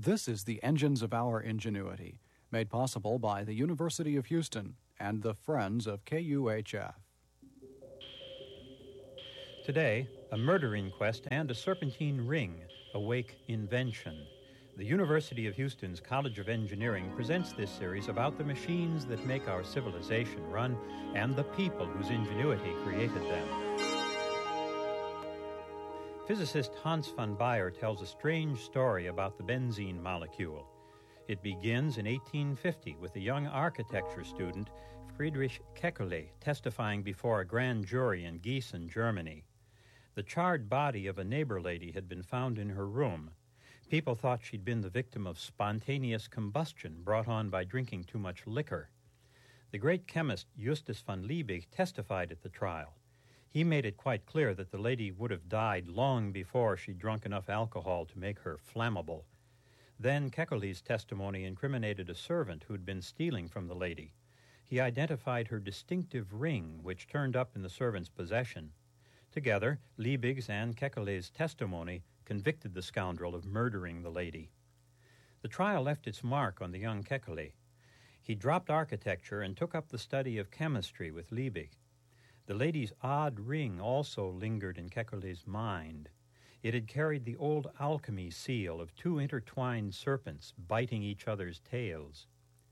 This is the Engines of Our Ingenuity, made possible by the University of Houston and the Friends of KUHF. Today, a murder inquest and a serpentine ring awake invention. The University of Houston's College of Engineering presents this series about the machines that make our civilization run and the people whose ingenuity created them. Physicist Hans von Baer tells a strange story about the benzene molecule. It begins in 1850 with a young architecture student, Friedrich Kekulé, testifying before a grand jury in Gießen, Germany. The charred body of a neighbor lady had been found in her room. People thought she'd been the victim of spontaneous combustion brought on by drinking too much liquor. The great chemist Justus von Liebig testified at the trial. He made it quite clear that the lady would have died long before she'd drunk enough alcohol to make her flammable. Then Kekulé's testimony incriminated a servant who'd been stealing from the lady. He identified her distinctive ring, which turned up in the servant's possession. Together, Liebig's and Kekulé's testimony convicted the scoundrel of murdering the lady. The trial left its mark on the young Kekulé. He dropped architecture and took up the study of chemistry with Liebig. The lady's odd ring also lingered in Kekulé's mind. It had carried the old alchemy seal of two intertwined serpents biting each other's tails.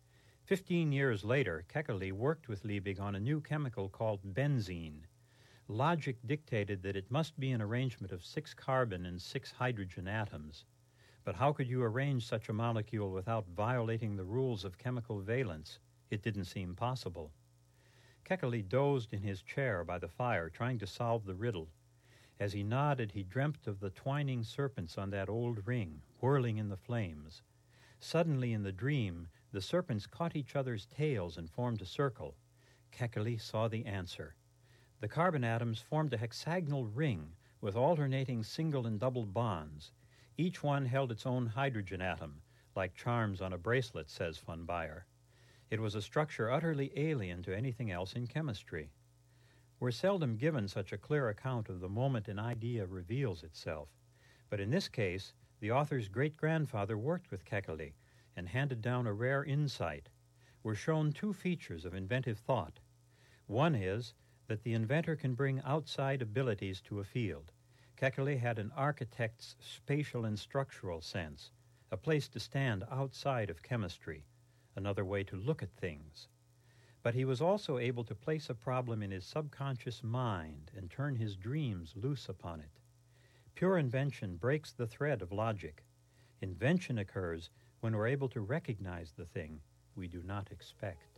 15 years later, Kekulé worked with Liebig on a new chemical called benzene. Logic dictated that it must be an arrangement of 6 carbon and 6 hydrogen atoms. But how could you arrange such a molecule without violating the rules of chemical valence? It didn't seem possible. Kekulé dozed in his chair by the fire, trying to solve the riddle. As he nodded, he dreamt of the twining serpents on that old ring, whirling in the flames. Suddenly in the dream, the serpents caught each other's tails and formed a circle. Kekulé saw the answer. The carbon atoms formed a hexagonal ring with alternating single and double bonds. Each one held its own hydrogen atom, like charms on a bracelet, says von Baer. It was a structure utterly alien to anything else in chemistry. We're seldom given such a clear account of the moment an idea reveals itself. But in this case, the author's great-grandfather worked with Kekulé and handed down a rare insight. We're shown 2 features of inventive thought. One is that the inventor can bring outside abilities to a field. Kekulé had an architect's spatial and structural sense, a place to stand outside of chemistry, another way to look at things. But he was also able to place a problem in his subconscious mind and turn his dreams loose upon it. Pure invention breaks the thread of logic. Invention occurs when we're able to recognize the thing we do not expect.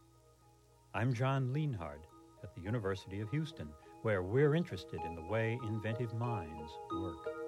I'm John Lienhard at the University of Houston, where we're interested in the way inventive minds work.